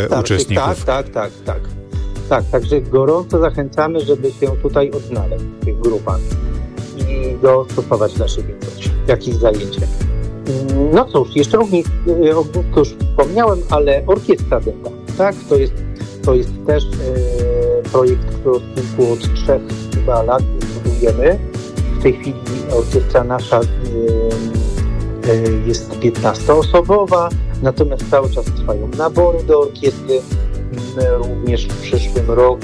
uczestników. Tak, także gorąco zachęcamy, żeby się tutaj odnaleźć w tych grupach i dostosować dla siebie coś, jakieś zajęcie. No cóż, jeszcze ognisko już wspomniałem, ale orkiestra dęba, tak? To jest też projekt, który od 3 chyba lat budujemy. W tej chwili orkiestra nasza jest 15-osobowa, natomiast cały czas trwają nabory do orkiestry. My również w przyszłym roku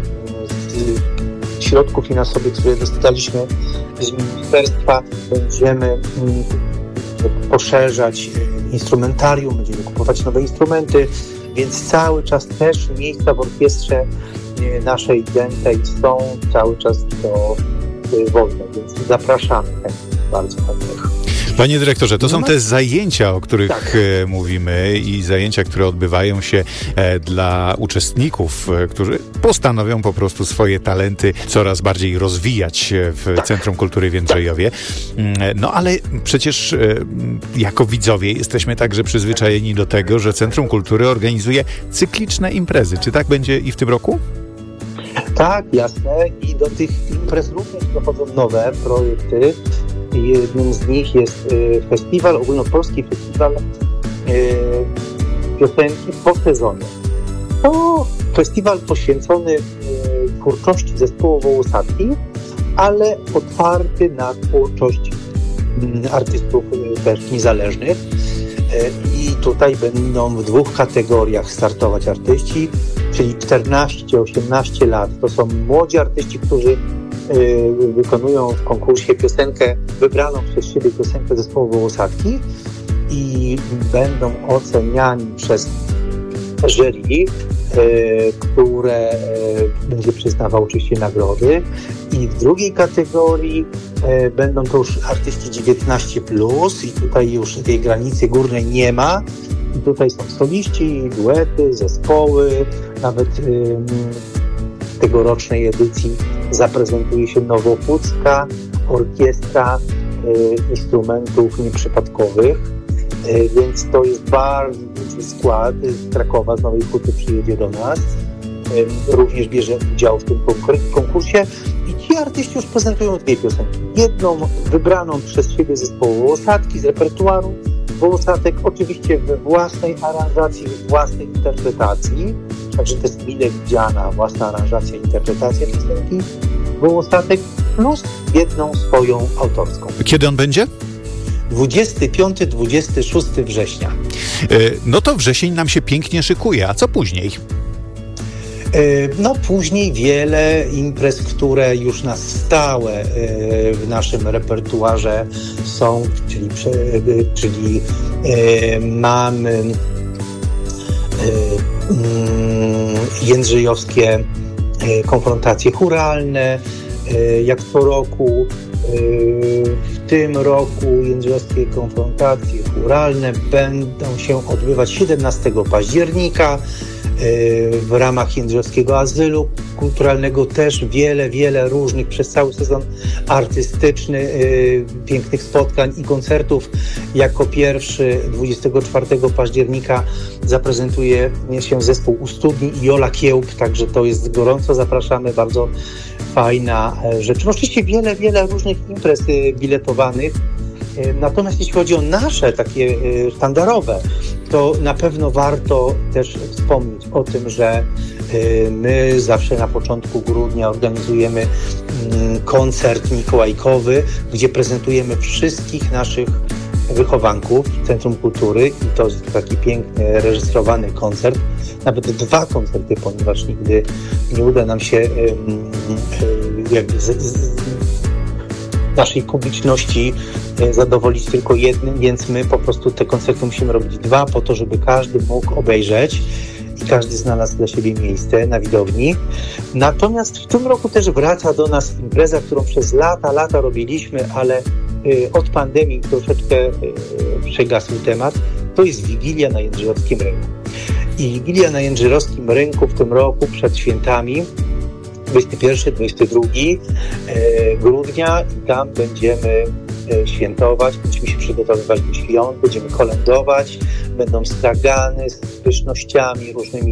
z środków finansowych, które dostaliśmy z ministerstwa, będziemy poszerzać instrumentarium, będziemy kupować nowe instrumenty, więc cały czas też miejsca w orkiestrze naszej dętej są cały czas wolne, więc zapraszamy bardzo chętnych. Panie dyrektorze, to są te zajęcia, o których mówimy i zajęcia, które odbywają się dla uczestników, którzy postanowią po prostu swoje talenty coraz bardziej rozwijać w Centrum Kultury w Jędrzejowie. No ale przecież jako widzowie jesteśmy także przyzwyczajeni do tego, że Centrum Kultury organizuje cykliczne imprezy. Czy tak będzie i w tym roku? Tak, jasne. I do tych imprez również dochodzą nowe projekty. Jednym z nich jest ogólnopolski festiwal piosenki po sezonie. To festiwal poświęcony twórczości zespołu Wołosadki, ale otwarty na twórczość artystów też niezależnych. I tutaj będą w 2 kategoriach startować artyści, czyli 14-18 lat. To są młodzi artyści, którzy wykonują w konkursie piosenkę, wybraną przez siebie piosenkę zespołu Wołosadki i będą oceniani przez jury, które będzie przyznawał oczywiście nagrody. I w drugiej kategorii będą to już artyści 19+, i tutaj już tej granicy górnej nie ma. I tutaj są soliści, duety, zespoły, nawet w tegorocznej edycji zaprezentuje się nowochódzka orkiestra instrumentów nieprzypadkowych, więc to jest bardzo duży skład. Z Krakowa, z Nowej Huty przyjedzie do nas, również bierze udział w tym konkursie i ci artyści już prezentują 2 piosenki. Jedną wybraną przez siebie zespołu Wołosadki z repertuaru Wołosadek, oczywiście we własnej aranżacji, własnej interpretacji, także to jest mile widziana własna aranżacja, interpretacja piosenki Wołosadek, plus jedną swoją autorską. Kiedy on będzie? 25-26 września. No to wrzesień nam się pięknie szykuje, a co później? No później wiele imprez, które już na stałe w naszym repertuarze są, czyli mamy jędrzejowskie konfrontacje chóralne, jak co roku. W tym roku jędrzejowskie konfrontacje chóralne będą się odbywać 17 października. W ramach Jędrzejowskiego Azylu Kulturalnego też wiele różnych przez cały sezon artystyczny, pięknych spotkań i koncertów. Jako pierwszy 24 października zaprezentuje się zespół U Studni i Jola Kiełb, także to jest gorąco zapraszamy, bardzo fajna rzecz. No, oczywiście wiele różnych imprez biletowanych. Natomiast jeśli chodzi o nasze takie sztandarowe, to na pewno warto też wspomnieć o tym, że my zawsze na początku grudnia organizujemy koncert mikołajkowy, gdzie prezentujemy wszystkich naszych wychowanków Centrum Kultury i to jest taki piękny, reżyserowany koncert. Nawet 2 koncerty, ponieważ nigdy nie uda nam się naszej publiczności zadowolić tylko jednym, więc my po prostu te koncerty musimy robić 2 po to, żeby każdy mógł obejrzeć i każdy znalazł dla siebie miejsce na widowni. Natomiast w tym roku też wraca do nas impreza, którą przez lata robiliśmy, ale od pandemii troszeczkę przegasł temat. To jest Wigilia na Jędrzejowskim Rynku. I Wigilia na Jędrzejowskim Rynku w tym roku przed świętami 21-22 grudnia i tam będziemy świętować, będziemy się przygotowywać do świąt, będziemy kolędować, będą stragany z pysznościami różnymi